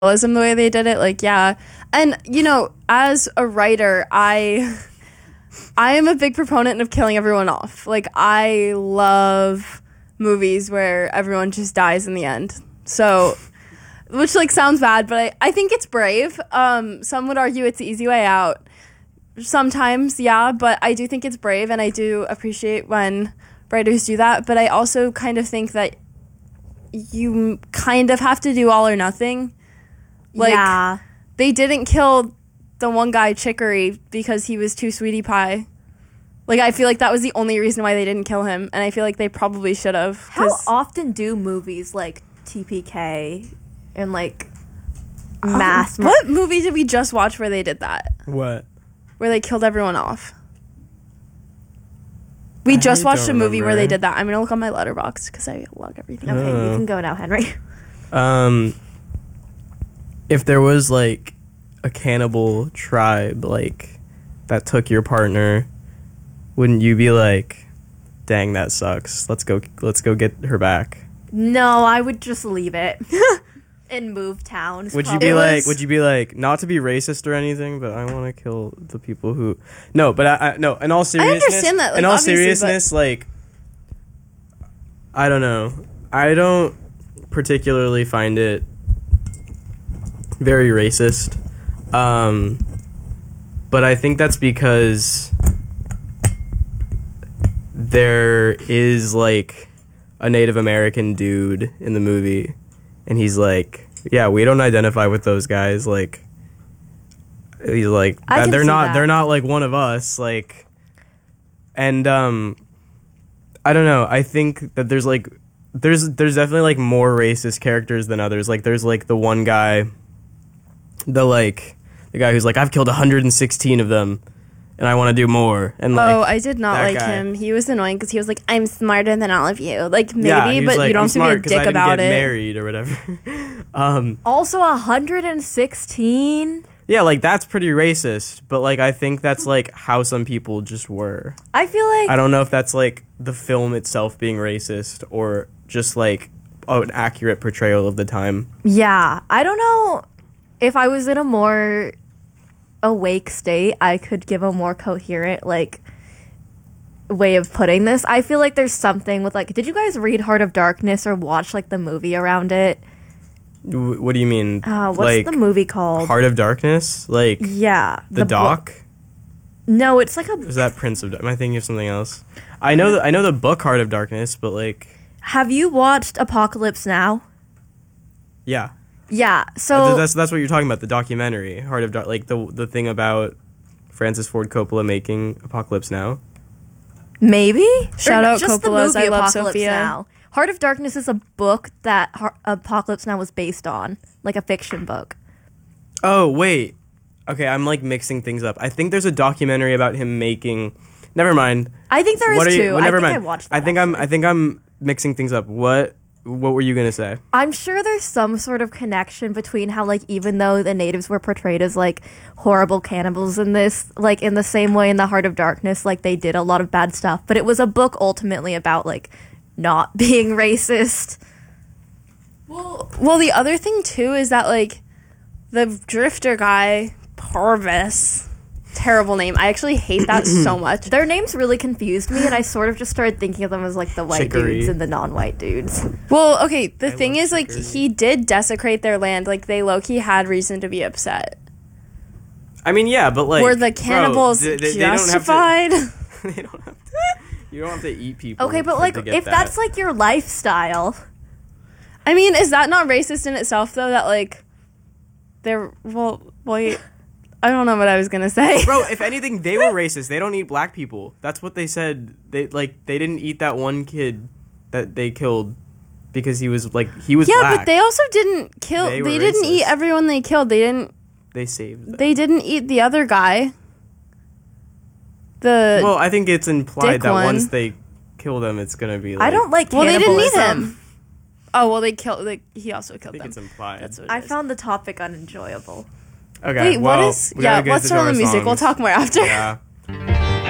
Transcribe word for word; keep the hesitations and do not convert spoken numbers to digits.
realism the way they did it. Like, yeah. And, you know, as a writer, I I am a big proponent of killing everyone off. Like, I love movies where everyone just dies in the end. So, which, like, sounds bad, but I, I think it's brave. Um, some would argue it's the easy way out. Sometimes, yeah, but I do think it's brave, and I do appreciate when writers do that. But I also kind of think that you kind of have to do all or nothing. Like, yeah. They didn't kill the one guy, Chicory, because he was too sweetie pie. Like, I feel like that was the only reason why they didn't kill him, and I feel like they probably should have. How often do movies like T P K and, like, mass... Um, what movie did we just watch where they did that? What? Where they killed everyone off. We I just watched a movie remember. where they did that. I'm going to look on my letterbox because I log everything. Okay, Oh. you can go now, Henry. Um, if there was, like, a cannibal tribe, like, that took your partner, wouldn't you be like, dang, that sucks. Let's go, let's go get her back. No, I would just leave it and move towns. Would you probably. be It like, was- would you be like, not to be racist or anything, but I want to kill the people who, no, but I, I no, in all seriousness, understand that, like, in all obviously, seriousness, like, I don't know. I don't particularly find it very racist. Um, but I think that's because there is, like, a Native American dude in the movie, and he's like, yeah, we don't identify with those guys. Like, he's like, I can they're see not, that. they're not like one of us. Like, and um, I don't know. I think that there's like, there's there's definitely like more racist characters than others. Like, there's like the one guy, the like the guy who's like, I've killed one hundred sixteen of them, and I want to do more. And like, Oh, I did not that like guy. him. He was annoying because he was like, I'm smarter than all of you. Like, maybe, yeah, he was but like, you don't I'm have to smart be a 'cause I dick didn't about get it. married or whatever. um, Also, one hundred sixteen? yeah, like that's pretty racist, but like I think that's like how some people just were. I feel like... I don't know if that's like the film itself being racist or just like oh, an accurate portrayal of the time. Yeah, I don't know if I was in a more awake state, I could give a more coherent, like, way of putting this. I feel like there's something with, like, did you guys read Heart of Darkness or watch, like, the movie around it? W- what do you mean? Uh, what's like the movie called? Heart of Darkness? Like yeah. the, book- doc? No, it's like a... Is that Prince of? Am I thinking of something else? I know the, I know the book Heart of Darkness, but like Have you watched Apocalypse Now? yeah. Yeah, Th- so... that's that's what you're talking about, the documentary Heart of Dark, like the the thing about Francis Ford Coppola making Apocalypse Now. Maybe? Shout Or out just the Coppola's movie I Love Apocalypse Sophia. Now. Heart of Darkness is a book that Har- Apocalypse Now was based on, like a fiction book. Oh wait, okay, I'm like mixing things up. I think there's a documentary about him making. Never mind. I think there is What are you? too. well, I never think mind. I watched that, I think I'm. actually. I think I'm mixing things up. What? What were you gonna say? I'm sure there's some sort of connection between how, like, even though the natives were portrayed as, like, horrible cannibals in this, like, in the same way in The Heart of Darkness, like, they did a lot of bad stuff. But it was a book ultimately about, like, not being racist. Well, well, the other thing, too, is that, like, the drifter guy, Purvis, terrible name. I actually hate that so much. Their names really confused me, and I sort of just started thinking of them as, like, the white Chicory. dudes and the non-white dudes. Well, okay, the I thing love is, like, Chicory. he did desecrate their land. Like, they low-key had reason to be upset. I mean, yeah, but like, Were the bro, cannibals they- they- they don't have to- justified? they don't have to. You don't have to eat people. Okay, but, for- like, to get if that. that's, like, your lifestyle... I mean, is that not racist in itself, though, that, like, they're, well, wait, I don't know what I was gonna say. Bro, if anything, they were racist. They don't eat black people. That's what they said. They like they didn't eat that one kid that they killed because he was like he was Yeah, black. but they also didn't kill, They they, were didn't eat racist. everyone they killed. They didn't, They saved them. they didn't eat the other guy. The, Well, I think it's implied Dick that one. once they kill them, it's gonna be. Like, I don't like well, they didn't eat cannibalism. him. Oh, well, they killed, like, he also I killed think them. it's implied. That's what it I is. found the topic unenjoyable. Okay. Wait, well, what is, we gotta yeah, get let's to start on the our music. We'll songs. talk more after. Yeah.